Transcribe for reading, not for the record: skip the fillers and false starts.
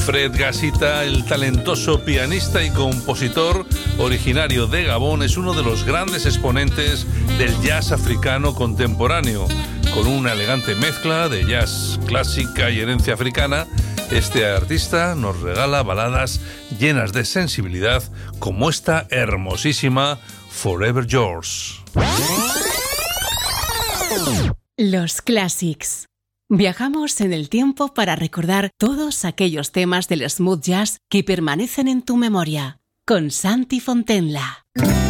Fred Gasita, el talentoso pianista y compositor originario de Gabón, es uno de los grandes exponentes del jazz africano contemporáneo. Con una elegante mezcla de jazz clásica y herencia africana, este artista nos regala baladas llenas de sensibilidad como esta hermosísima Forever Yours. Los Classics. Viajamos en el tiempo para recordar todos aquellos temas del smooth jazz que permanecen en tu memoria. Con Santi Fontenla.